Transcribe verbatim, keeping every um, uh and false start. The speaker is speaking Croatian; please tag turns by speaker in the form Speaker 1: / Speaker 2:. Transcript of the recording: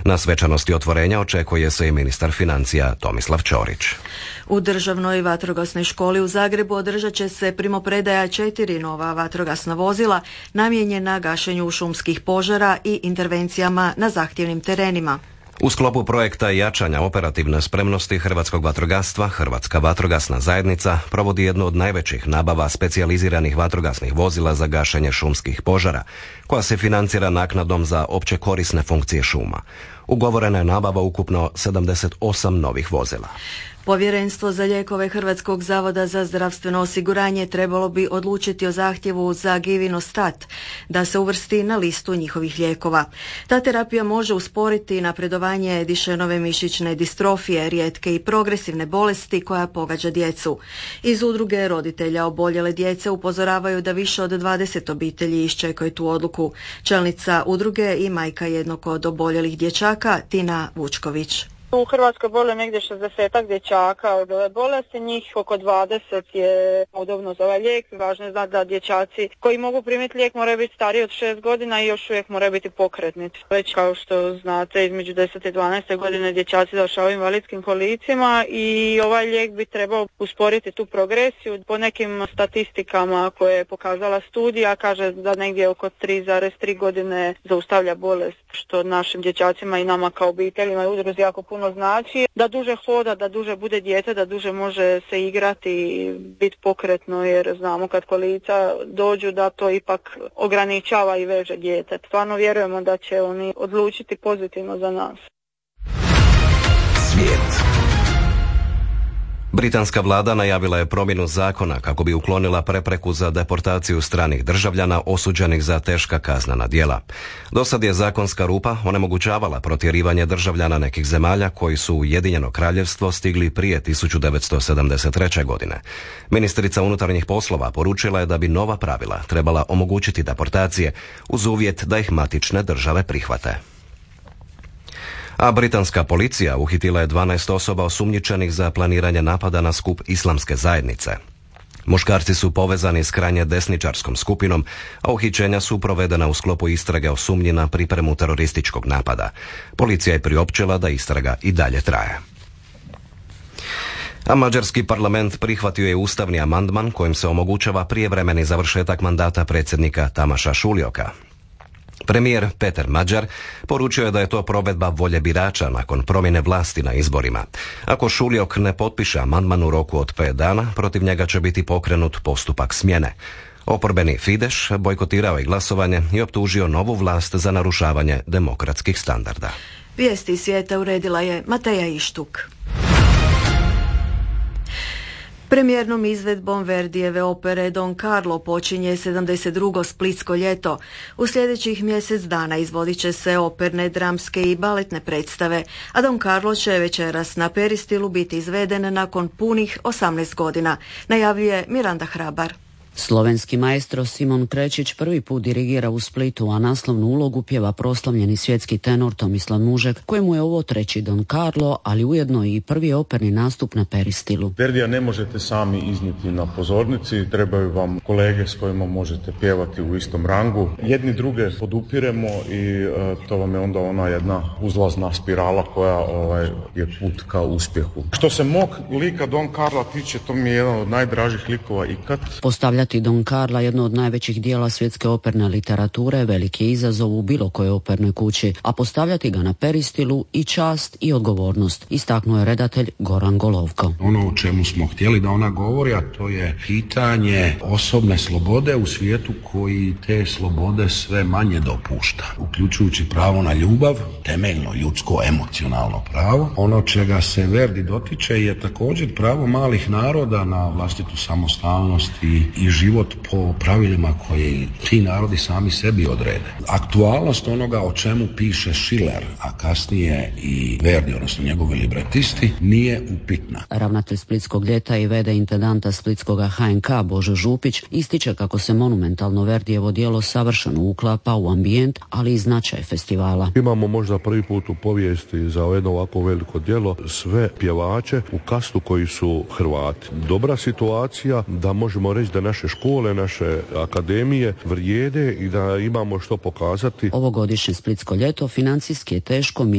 Speaker 1: Na svečanosti otvorenja očekuje se i ministar financija Tomislav Ćorić.
Speaker 2: U državnoj vatrogasnoj školi u Zagrebu održat će se primopredaja četiri nova vatrogasna vozila namijenjena gašenju šumskih požara i intervencijama na zahtjevnim terenima.
Speaker 1: U sklopu projekta jačanja operativne spremnosti hrvatskog vatrogastva, Hrvatska vatrogasna zajednica provodi jednu od najvećih nabava specijaliziranih vatrogasnih vozila za gašenje šumskih požara, koja se financira naknadom za opće korisne funkcije šuma. Ugovorena je nabava ukupno sedamdeset osam novih vozila.
Speaker 2: Povjerenstvo za lijekove Hrvatskog zavoda za zdravstveno osiguranje trebalo bi odlučiti o zahtjevu za Givinostat da se uvrsti na listu njihovih lijekova. Ta terapija može usporiti napredovanje Dušenove mišićne distrofije, rijetke i progresivne bolesti koja pogađa djecu. Iz udruge roditelja oboljele djece upozoravaju da više od dvadeset obitelji iščekaju tu odluku. Čelnica udruge i majka jednog od oboljelih dječaka, Tina Vučković.
Speaker 3: U Hrvatskoj boluje negdje šezdesetak dječaka od ove bolesti, njih oko dvadeset je udobno za ovaj lijek. Važno je znati da dječaci koji mogu primiti lijek moraju biti stariji od šest godina i još uvijek moraju biti pokretni. Već kao što znate, između deset i dvanaest godine dječaci završavaju invalidskim kolicima i ovaj lijek bi trebao usporiti tu progresiju. Po nekim statistikama koje je pokazala studija kaže da negdje oko tri zarez tri godine zaustavlja bolest, što našim dječacima i nama kao obiteljima i udruzi jako puno znači, da duže hoda, da duže bude dijete, da duže može se igrati i biti pokretno, jer znamo kad kolica dođu da to ipak ograničava i veže dijete. Stvarno vjerujemo da će oni odlučiti pozitivno za nas.
Speaker 1: Svijet. Britanska vlada najavila je promjenu zakona kako bi uklonila prepreku za deportaciju stranih državljana osuđenih za teška kaznena djela. Dosad je zakonska rupa onemogućavala protjerivanje državljana nekih zemalja koji su u Ujedinjeno Kraljevstvo stigli prije tisuću devetsto sedamdeset treće. godine. Ministrica unutarnjih poslova poručila je da bi nova pravila trebala omogućiti deportacije uz uvjet da ih matične države prihvate. A britanska policija uhitila je dvanaest osoba osumnjičenih za planiranje napada na skup islamske zajednice. Muškarci su povezani s krajnje desničarskom skupinom, a uhićenja su provedena u sklopu istrage o sumnji na pripremu terorističkog napada. Policija je priopćila da istraga i dalje traje. A mađarski parlament prihvatio je ustavni amandman kojim se omogućava prijevremeni završetak mandata predsjednika Tamaša Šuljoka. Premijer Peter Mađar poručio je da je to provedba volje birača nakon promjene vlasti na izborima. Ako Šuljok ne potpiše amandman u roku od pet dana, protiv njega će biti pokrenut postupak smjene. Oporbeni Fidesz bojkotirao je glasovanje i optužio novu vlast za narušavanje demokratskih standarda.
Speaker 2: Vijesti svijeta uredila je Mateja Ištuk. Premijernom izvedbom Verdijeve opere Don Carlo počinje sedamdeset drugo splitsko ljeto. U sljedećih mjesec dana izvodit će se operne, dramske i baletne predstave, a Don Carlo će večeras na Peristilu biti izveden nakon punih osamnaest godina, najavljuje Miranda Hrabar.
Speaker 4: Slovenski maestro Simon Krečić prvi put dirigira u Splitu, a naslovnu ulogu pjeva proslavljeni svjetski tenor Tomislav Mužek, kojemu je ovo treći Don Carlo, ali ujedno i prvi operni nastup na Peristilu.
Speaker 5: Verdija ne možete sami iznijeti na pozornici, trebaju vam kolege s kojima možete pjevati u istom rangu. Jedni druge podupiremo i e, to vam je onda ona jedna uzlazna spirala koja ovaj, je put ka uspjehu. Što se mog lika Don Carla tiče, to mi je jedan od najdražih likova ikad.
Speaker 4: Postavljati Don Carla, jedno od najvećih dijela svjetske operne literature, veliki je izazov u bilo kojoj opernoj kući, a postavljati ga na Peristilu i čast i odgovornost, istaknuo je redatelj Goran Golovko.
Speaker 6: Ono o čemu smo htjeli da ona govori, a to je pitanje osobne slobode u svijetu koji te slobode sve manje dopušta, uključujući pravo na ljubav, temeljno ljudsko emocionalno pravo. Ono čega se Verdi dotiče je također pravo malih naroda na vlastitu samostalnost i, i život po pravilima koje ti narodi sami sebi odrede. Aktualnost onoga o čemu piše Schiller, a kasnije i Verdi, odnosno njegovi libretisti, nije upitna.
Speaker 4: Ravnatelj Splitskog ljeta i vede intendanta Splitskoga H N K Božo Župić ističe kako se monumentalno Verdijevo djelo savršeno uklapa u ambijent, ali i značaj festivala.
Speaker 7: Imamo možda prvi put u povijesti za jedno ovako veliko djelo sve pjevače u kastu koji su Hrvati. Dobra situacija da možemo reći da naše škole, naše akademije vrijede i da imamo što pokazati.
Speaker 4: Ovogodišnje Splitsko ljeto financijski je teško.